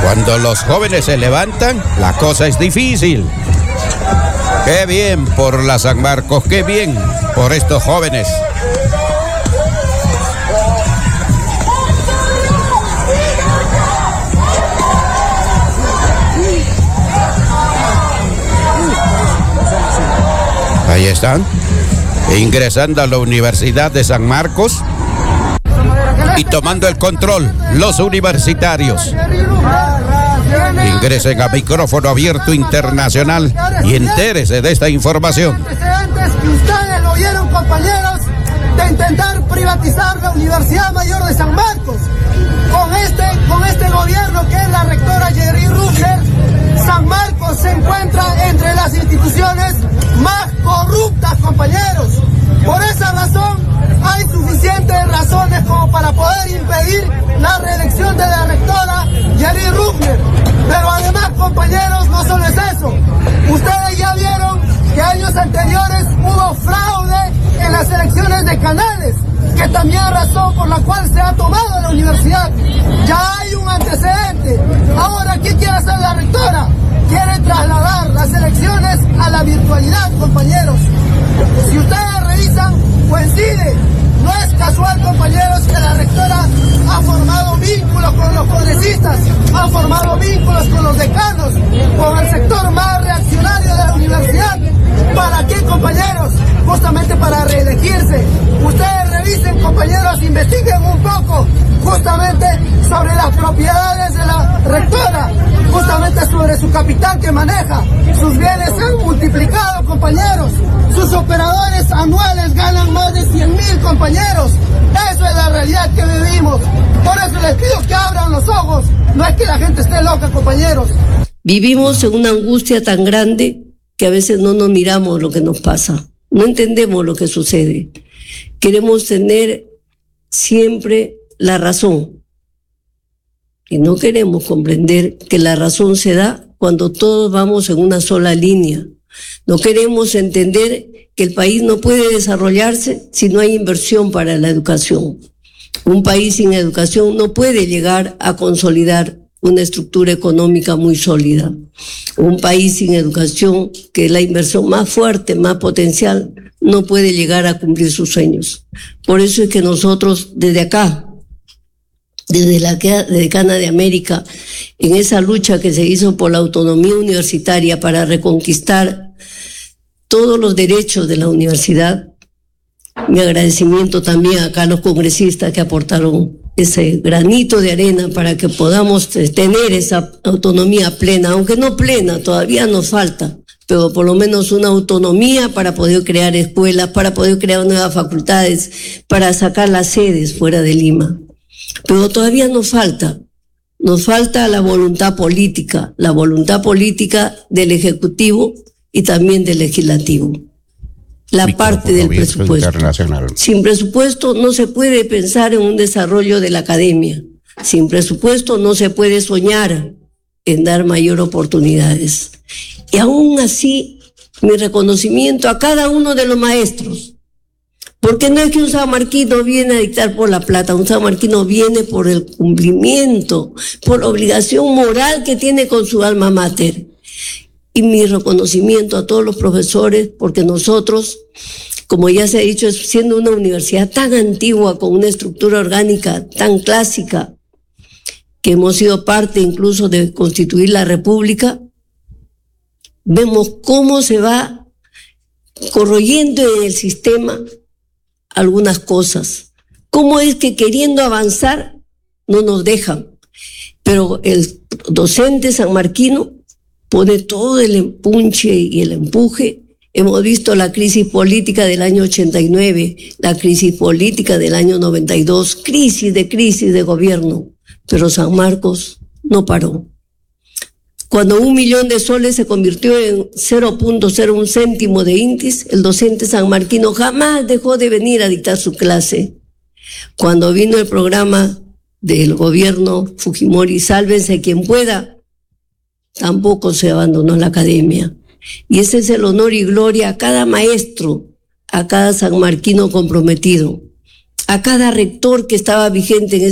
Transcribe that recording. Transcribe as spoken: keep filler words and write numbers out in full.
Cuando los jóvenes se levantan, la cosa es difícil. Qué bien por la San Marcos, qué bien por estos jóvenes. Ahí están, ingresando a la Universidad de San Marcos y tomando el control los universitarios. Ingresen a micrófono abierto internacional y entérese de esta información. Antecedentes que ustedes lo oyeron, compañeros, de intentar privatizar la Universidad Mayor de San Marcos. Con este, con este gobierno que es la rectora Jerry Ruffner, San Marcos se encuentra entre las instituciones más corruptas, compañeros. Por esa razón hay suficientes razones como para poder impedir la reelección de la rectora Jerry Ruffner. Pero además, compañeros, no solo es eso. Ustedes ya vieron que años anteriores hubo fraude en las elecciones de Canales, que también es razón por la cual se ha tomado la universidad. Ya hay un antecedente. Ahora, ¿qué quiere hacer la rectora? Quiere trasladar las elecciones a la virtualidad, compañeros. Si ustedes revisan, coincide. No es casual, compañeros, que la rectora ha formado vínculos con los congresistas, ha formado vínculos con los decanos, con el sector más reaccionario de la universidad. ¿Para qué, compañeros? Justamente para reelegirse. Ustedes revisen, compañeros, investiguen un poco justamente sobre las propiedades de la rectora, justamente sobre su capital que maneja. Sus bienes se han multiplicado, compañeros. Sus operadores anuales ganan más de cien mil, compañeros. Eso es la realidad que vivimos. Por eso les pido que abran los ojos. No es que la gente esté loca, compañeros. Vivimos en una angustia tan grande que a veces no nos miramos lo que nos pasa. No entendemos lo que sucede. Queremos tener siempre la razón. Y no queremos comprender que la razón se da cuando todos vamos en una sola línea. No queremos entender que el país no puede desarrollarse si no hay inversión para la educación. Un país sin educación no puede llegar a consolidar una estructura económica muy sólida. Un país sin educación, que es la inversión más fuerte, más potencial, no puede llegar a cumplir sus sueños. Por eso es que nosotros desde acá, desde la Decana de América, en esa lucha que se hizo por la autonomía universitaria para reconquistar todos los derechos de la universidad, mi agradecimiento también acá a los congresistas que aportaron ese granito de arena para que podamos tener esa autonomía plena, aunque no plena, todavía nos falta, pero por lo menos una autonomía para poder crear escuelas, para poder crear nuevas facultades, para sacar las sedes fuera de Lima. Pero todavía nos falta, nos falta la voluntad política, la voluntad política del Ejecutivo y también del Legislativo. La parte del presupuesto. Sin presupuesto no se puede pensar en un desarrollo de la academia. Sin presupuesto no se puede soñar en dar mayor oportunidades. Y aún así, mi reconocimiento a cada uno de los maestros. Porque no es que un sanmarquino viene a dictar por la plata, un sanmarquino viene por el cumplimiento, por la obligación moral que tiene con su alma mater. Y mi reconocimiento a todos los profesores, porque nosotros, como ya se ha dicho, siendo una universidad tan antigua, con una estructura orgánica tan clásica, que hemos sido parte incluso de constituir la República, vemos cómo se va corroyendo en el sistema algunas cosas. Cómo es que queriendo avanzar no nos dejan. Pero el docente sanmarquino pone todo el empunche y el empuje. Hemos visto la crisis política del año ochenta y nueve, la crisis política del año noventa y dos, crisis de crisis de gobierno, pero San Marcos no paró. Cuando un millón de soles se convirtió en cero punto cero uno céntimo de INTIS, el docente sanmarquino jamás dejó de venir a dictar su clase. Cuando vino el programa del gobierno Fujimori, sálvense quien pueda, tampoco se abandonó la academia. Y ese es el honor y gloria a cada maestro, a cada sanmarquino comprometido, a cada rector que estaba vigente en ese